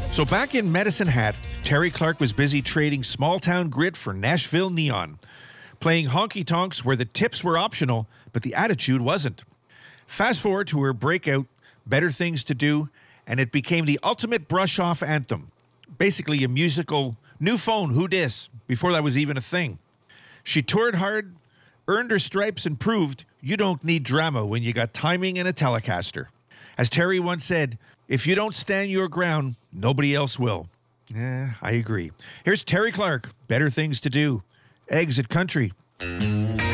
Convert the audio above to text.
So back in Medicine Hat, Terry Clark was busy trading small-town grit for Nashville neon, playing honky-tonks where the tips were optional, but the attitude wasn't. Fast forward to her breakout, Better Things to Do, and it became the ultimate brush-off anthem. Basically a musical new phone, who dis, before that was even a thing. She toured hard, earned her stripes, and proved you don't need drama when you got timing and a Telecaster. As Terry once said, if you don't stand your ground, nobody else will. Yeah, I agree. Here's Terry Clark, Better Things to Do. Exit Country.